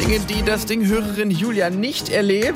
Dinge, die das Ding-Hörerin Julia nicht erlebt.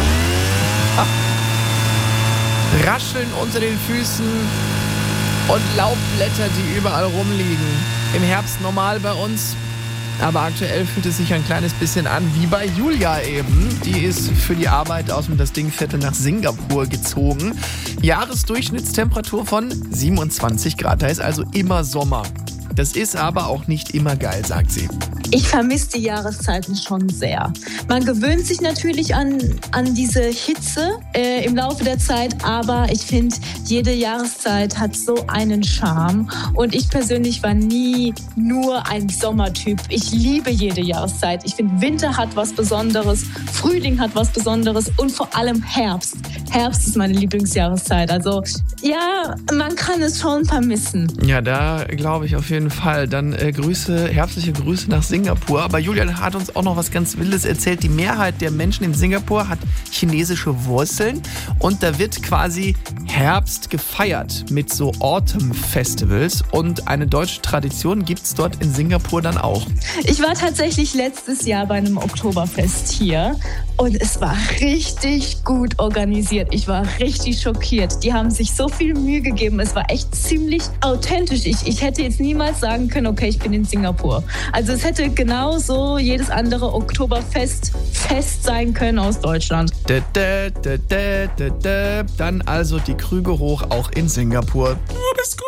Rascheln unter den Füßen und Laubblätter, die überall rumliegen. Im Herbst normal bei uns, aber aktuell fühlt es sich ein kleines bisschen an wie bei Julia eben. Die ist für die Arbeit aus dem Das Ding-Viertel nach Singapur gezogen. Jahresdurchschnittstemperatur von 27 Grad, da ist also immer Sommer. Das ist aber auch nicht immer geil, sagt sie. Ich vermisse die Jahreszeiten schon sehr. Man gewöhnt sich natürlich an diese Hitze im Laufe der Zeit, aber ich finde, jede Jahreszeit hat so einen Charme. Und ich persönlich war nie nur ein Sommertyp. Ich liebe jede Jahreszeit. Ich finde, Winter hat was Besonderes, Frühling hat was Besonderes und vor allem Herbst. Herbst ist meine Lieblingsjahreszeit. Also ja, man kann es schon vermissen. Ja, da glaube ich auf jeden Fall. Dann herbstliche Grüße nach Singapur. Aber Julian hat uns auch noch was ganz Wildes erzählt. Die Mehrheit der Menschen in Singapur hat chinesische Wurzeln und da wird quasi Herbst gefeiert mit so Autumn-Festivals und eine deutsche Tradition gibt es dort in Singapur dann auch. Ich war tatsächlich letztes Jahr bei einem Oktoberfest hier und es war richtig gut organisiert. Ich war richtig schockiert. Die haben sich so viel Mühe gegeben. Es war echt ziemlich authentisch. Ich hätte jetzt niemals sagen können, okay, ich bin in Singapur. Also es hätte genauso jedes andere Oktoberfest sein können aus Deutschland. Dann also die Krüge hoch auch in Singapur. Du bist gut.